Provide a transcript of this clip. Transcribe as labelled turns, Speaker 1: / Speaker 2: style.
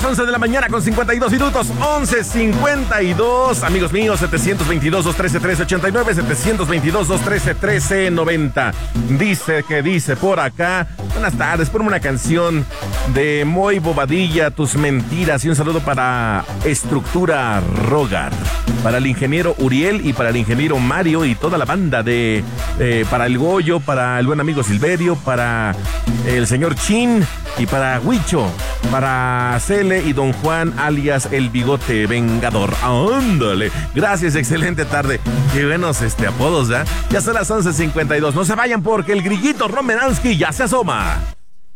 Speaker 1: 11 de la mañana con 52 minutos, 11:52. Amigos míos, 722-213-1389, 722-213-1390. Dice por acá, buenas tardes, ponme una canción de Moy Bobadilla, Tus Mentiras, y un saludo para Estructura Rogar, para el ingeniero Uriel y para el ingeniero Mario y toda la banda para el Goyo, para el buen amigo Silverio, para el señor Chin y para Huicho, para Cele y don Juan alias El Bigote Vengador. ¡Ándale! Gracias, excelente tarde. Qué buenos apodos, ¿ya? Ya son las 11:52. No se vayan porque el grillito Romeransky ya se asoma.